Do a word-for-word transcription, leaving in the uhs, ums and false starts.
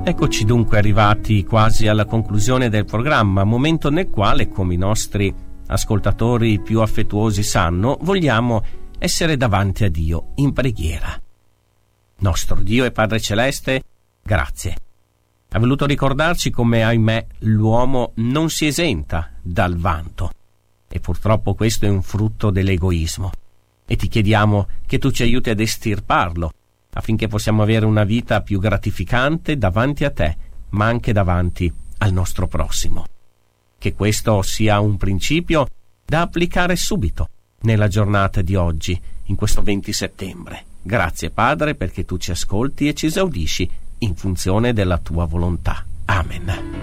Eccoci dunque arrivati quasi alla conclusione del programma, momento nel quale, come i nostri ascoltatori più affettuosi sanno, vogliamo essere davanti a Dio in preghiera. Nostro Dio e Padre Celeste, grazie. Ha voluto ricordarci come, ahimè, l'uomo non si esenta dal vanto, e purtroppo questo è un frutto dell'egoismo, e ti chiediamo che tu ci aiuti ad estirparlo, affinché possiamo avere una vita più gratificante davanti a te, ma anche davanti al nostro prossimo. Che questo sia un principio da applicare subito nella giornata di oggi, in questo venti settembre. Grazie Padre, perché tu ci ascolti e ci esaudisci in funzione della tua volontà. Amen.